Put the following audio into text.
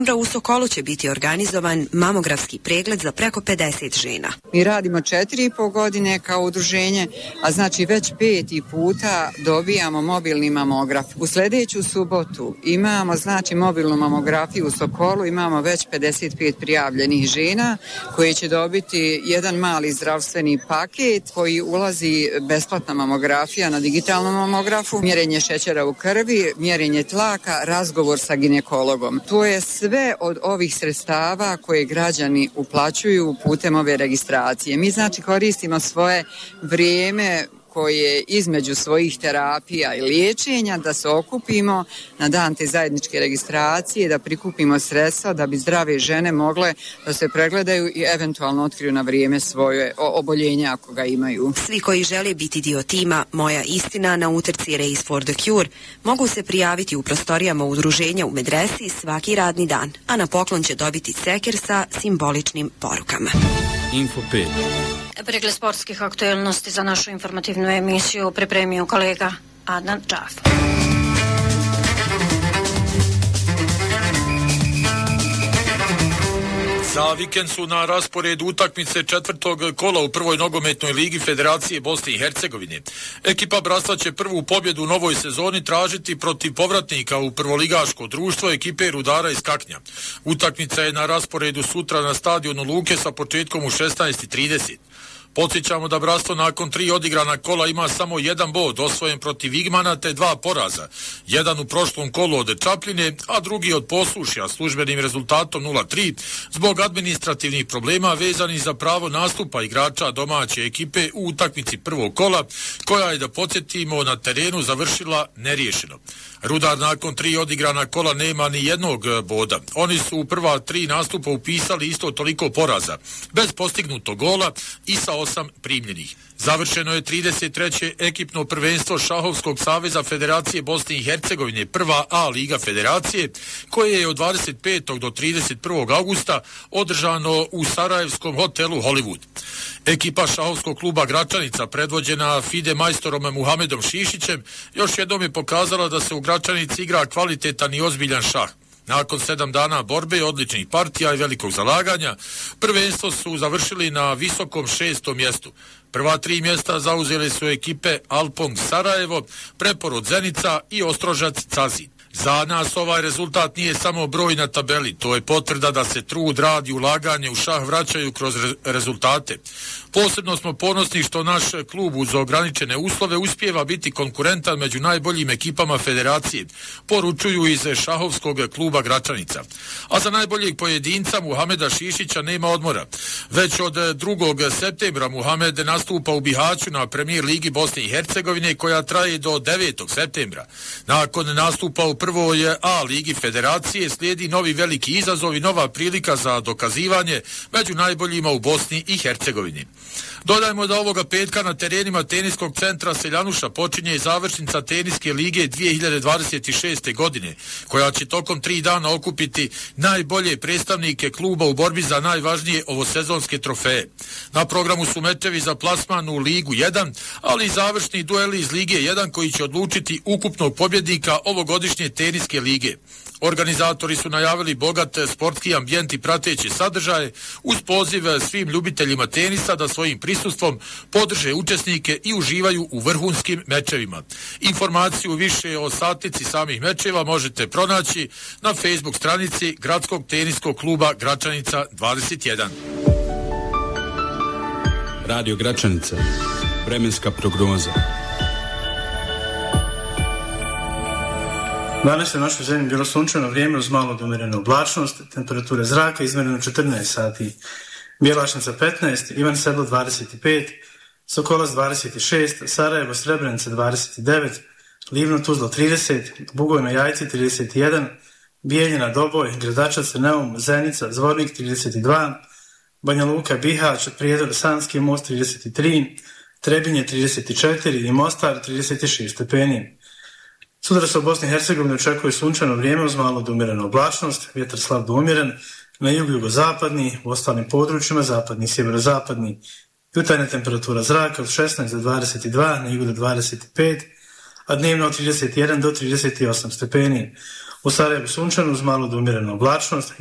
U Sokolu će biti organizovan mamografski pregled za preko 50 žena. Mi radimo 4,5 godine kao udruženje, a znači već 5 puta dobijamo mobilni mamograf. U sljedeću subotu imamo znači mobilnu mamografiju u Sokolu, imamo već 55 prijavljenih žena koje će dobiti jedan mali zdravstveni paket koji ulazi besplatna mamografija na digitalnom mamografu, mjerenje šećera u krvi, mjerenje tlaka, razgovor sa ginekologom. To je sve od ovih sredstava koje građani uplaćuju putem ove registracije. Mi znači koristimo svoje vrijeme koje između svojih terapija i liječenja da se okupimo na dan te zajedničke registracije, da prikupimo sredstva da bi zdrave žene mogle da se pregledaju i eventualno otkriju na vrijeme svoje oboljenje ako ga imaju. Svi koji žele biti dio tima Moja istina na utrci Race for the Cure mogu se prijaviti u prostorijama udruženja u Medresi svaki radni dan, a na poklon će dobiti ceker sa simboličnim porukama. Info 5. Pregled sportskih aktualnosti za našu informativnu emisiju pripremio kolega Adnan Džaf. Za vikend su na rasporedu utakmice četvrtog kola u prvoj nogometnoj ligi Federacije Bosne i Hercegovine. Ekipa Brasla će prvu pobjedu u novoj sezoni tražiti protiv povratnika u prvoligaško društvo ekipe Rudara iz Kaknja. Utakmica je na rasporedu sutra na stadionu Luke sa početkom u 16:30. Podsjećamo da Bratstvo nakon 3 odigrana kola ima samo 1 bod osvojen protiv Igmana te 2 poraza. Jedan u prošlom kolu od Čapljine, a drugi od Posušja službenim rezultatom 0-3 zbog administrativnih problema vezanih za pravo nastupa igrača domaće ekipe u utakmici prvog kola, koja je, da podsjetimo, na terenu završila neriješeno. Rudar nakon 3 odigrana kola nema ni jednog boda. Oni su u prva 3 nastupa upisali isto toliko poraza, bez postignutog gola i sa 8 primljenih. Završeno je 33. ekipno prvenstvo Šahovskog saveza Federacije Bosne i Hercegovine, prva A liga federacije, koje je od 25. do 31. augusta održano u sarajevskom hotelu Hollywood. Ekipa Šahovskog kluba Gračanica, predvođena FIDE majstorom Muhamedom Šišićem, još jednom je pokazala da se u Gračanici igra kvalitetan i ozbiljan šah. Nakon 7 dana borbe, odličnih partija i velikog zalaganja, prvenstvo su završili na visokom 6. mjestu. Prva 3 mjesta zauzeli su ekipe Alpong Sarajevo, Preporod Zenica i Ostrožac Cazin. Za nas ovaj rezultat nije samo broj na tabeli, to je potvrda da se trud, rad i ulaganje u šah vraćaju kroz rezultate. Posebno smo ponosni što naš klub uz ograničene uslove uspijeva biti konkurentan među najboljim ekipama federacije, poručuju iz Šahovskog kluba Gračanica. A za najboljeg pojedinca Muhameda Šišića nema odmora. Već od 2. septembra Muhamed nastupa u Bihaću na Premijer ligi Bosne i Hercegovine, koja traje do 9. septembra. Nakon nastupa u prvoj A ligi federacije slijedi novi veliki izazov i nova prilika za dokazivanje među najboljima u Bosni i Hercegovini. Dodajmo da ovoga petka na terenima teniskog centra Seljanuša počinje i završnica teniske lige 2026. godine, koja će tokom 3 dana okupiti najbolje predstavnike kluba u borbi za najvažnije ovosezonske trofeje. Na programu su mečevi za plasman u Ligu 1, ali i završni dueli iz Lige 1 koji će odlučiti ukupnog pobjednika ovogodišnje teniske lige. Organizatori su najavili bogat sportski ambijent i prateće sadržaje uz poziv svim ljubiteljima tenisa da svojim prisustvom podrže učesnike i uživaju u vrhunskim mečevima. Informaciju više o satnici samih mečeva možete pronaći na Facebook stranici Gradskog teniskog kluba Gračanica 21. Radio Gračanica. Vremenska prognoza. Danas je u našoj zemlji bilo sunčano vrijeme uz malo do umjerenu oblačnost, temperature zraka izmjereno 14 sati. Bjelašnica 15, Ivan Sedlo 25, Sokolac 26, Sarajevo Srebrenica 29, Livno Tuzlo 30, Bugojno Jajci 31, Bijeljina Doboj, Gradačac Neum, Zenica, Zvornik 32, Banja Luka Bihać, Prijedor Sanski most 33, Trebinje 34 i Mostar 36 stepeni. Sutra se u Bosni i Hercegovini očekuje sunčano vrijeme uz malo do umjerenu oblačnost, vjetar slab do umjeren, na jugu jugozapadni, u ostalim područjima zapadni i sjeverozapadni. Jutarnja temperatura zraka od 16 do 22, na jugu do 25, a dnevno od 31 do 38 stepeni. U Sarajevu sunčano uz malu do umjerenu oblačnost.